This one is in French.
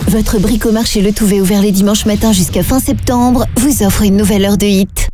Votre bricomarché Le Touvet ouvert les dimanches matins jusqu'à fin septembre vous offre une nouvelle heure de hit.